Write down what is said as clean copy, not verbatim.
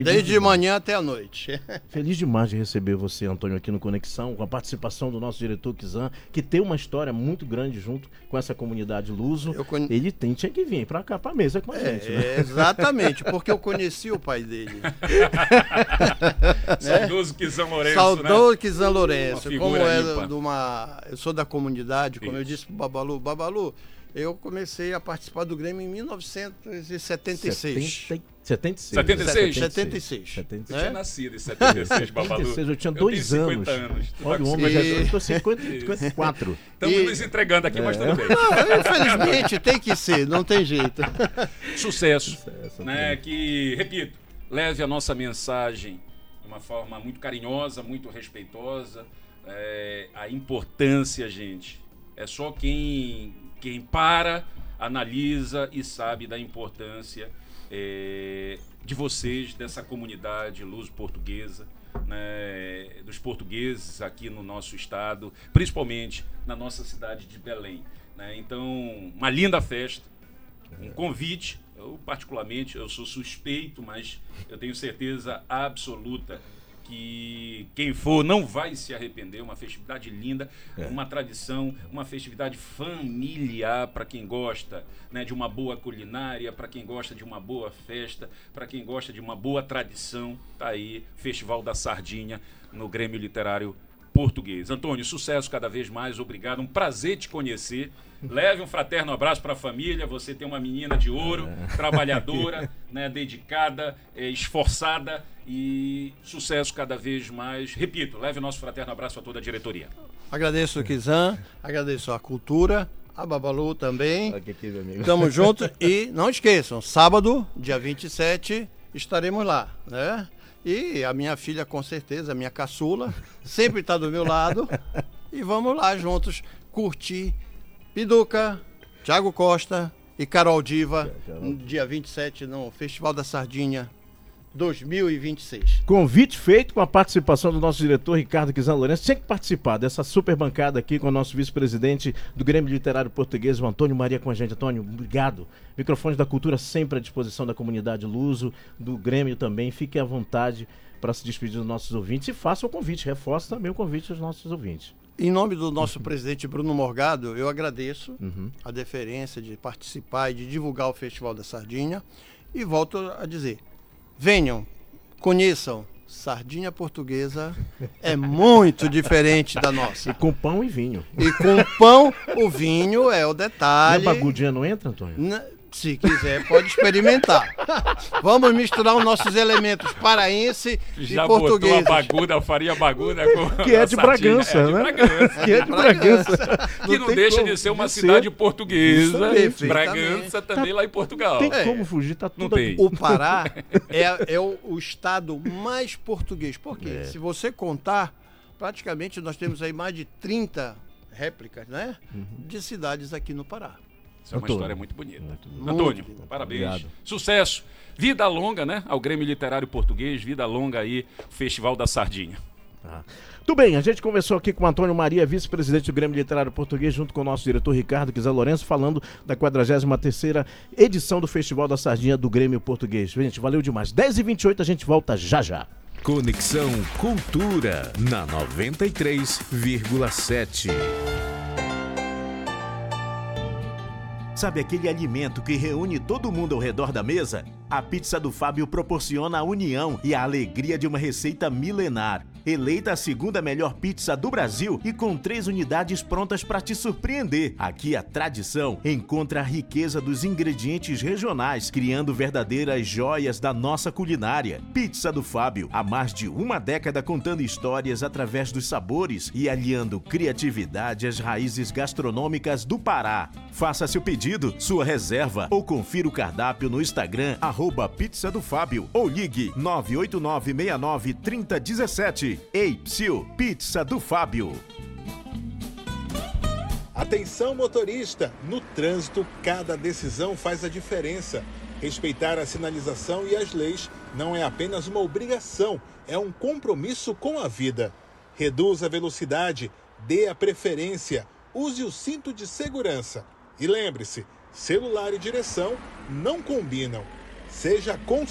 Desde de manhã até a noite. Feliz demais de receber você, Antônio, aqui no Conexão, com a participação do nosso diretor Kizan, que tem uma história muito grande junto com essa comunidade luso. Ele tinha que vir pra cá, pra mesa com a gente. Né? Exatamente, porque eu conheci o pai dele. Saudoso Kizan Lourenço, Saudoso Kizan Lourenço. Como eu sou da comunidade, como eu disse pro Babalu, eu comecei a participar do Grêmio em 1976. 76? 76. Você tinha nascido em 76, Babalu. 76, eu tinha 2 anos. 50 anos. Olha o homem, eu estou 54. Estamos nos entregando aqui, mas tudo bem. Não, infelizmente, tem que ser, não tem jeito. Sucesso, né? Que, repito, leve a nossa mensagem de uma forma muito carinhosa, muito respeitosa. A importância, gente, é só quem para, analisa e sabe da importância de vocês, dessa comunidade luso-portuguesa, né, dos portugueses aqui no nosso estado, principalmente na nossa cidade de Belém. Né? Então, uma linda festa, um convite. Eu, particularmente, eu sou suspeito, mas eu tenho certeza absoluta que quem for não vai se arrepender. Uma festividade linda, uma tradição, uma festividade familiar para quem gosta, né, de uma boa culinária, para quem gosta de uma boa festa, para quem gosta de uma boa tradição. Tá aí, Festival da Sardinha no Grêmio Literário Português. Antônio, sucesso cada vez mais, obrigado, um prazer te conhecer. Leve um fraterno abraço para a família. Você tem uma menina de ouro, trabalhadora, né, dedicada, esforçada, e sucesso cada vez mais. Repito, leve o nosso fraterno abraço a toda a diretoria. Agradeço o Kizan, agradeço a Cultura, a Babalu também. Tamo junto e não esqueçam, sábado, dia 27, estaremos lá, né? E a minha filha, com certeza, a minha caçula, sempre está do meu lado. E vamos lá juntos curtir Piduca, Thiago Costa e Carol Diva, no dia 27, no Festival da Sardinha 2026. Convite feito com a participação do nosso diretor Ricardo Kizan Lourenço. Tinha que participar dessa super bancada aqui com o nosso vice-presidente do Grêmio Literário Português, o Antônio Maria, com a gente. Antônio, obrigado. Microfones da Cultura sempre à disposição da comunidade luso, do Grêmio também. Fique à vontade para se despedir dos nossos ouvintes e faça o convite, reforce também o convite aos nossos ouvintes. Em nome do nosso presidente Bruno Morgado, eu agradeço a deferência de participar e de divulgar o Festival da Sardinha e volto a dizer, venham, conheçam, sardinha portuguesa é muito diferente da nossa. E com pão e vinho. E com pão, o vinho é o detalhe. E a bagudinha não entra, Antônio? Se quiser, pode experimentar. Vamos misturar os nossos elementos paraense e português. Já botou a baguda, a farinha baguda com que é de Bragança, né? Que é de Bragança. Que não deixa de ser uma cidade portuguesa. Bragança também lá em Portugal. Tem como fugir, tá tudo aqui. O Pará é o estado mais português. Por quê? Se você contar, praticamente nós temos aí mais de 30 réplicas, né? De cidades aqui no Pará. Isso é uma história muito bonita. Antônio, parabéns. Obrigado. Sucesso. Vida longa, né? Ao Grêmio Literário Português. Vida longa aí, Festival da Sardinha. Tudo bem, a gente conversou aqui com o Antônio Maria, vice-presidente do Grêmio Literário Português, junto com o nosso diretor Ricardo Kizan Lourenço, falando da 43ª edição do Festival da Sardinha do Grêmio Português. Gente, valeu demais. 10h28, a gente volta já já. Conexão Cultura, na 93,7. Sabe aquele alimento que reúne todo mundo ao redor da mesa? A pizza do Fábio proporciona a união e a alegria de uma receita milenar. Eleita a segunda melhor pizza do Brasil e com 3 unidades prontas para te surpreender. Aqui a tradição encontra a riqueza dos ingredientes regionais, criando verdadeiras joias da nossa culinária. Pizza do Fábio, há mais de uma década contando histórias através dos sabores e aliando criatividade às raízes gastronômicas do Pará. Faça seu pedido, sua reserva ou confira o cardápio no Instagram @Pizza do Fábio ou ligue 989693017. Ei, Psil, Pizza do Fábio. Atenção, motorista! No trânsito, cada decisão faz a diferença. Respeitar a sinalização e as leis não é apenas uma obrigação, é um compromisso com a vida. Reduza a velocidade, dê a preferência, use o cinto de segurança. E lembre-se, celular e direção não combinam. Seja consciente.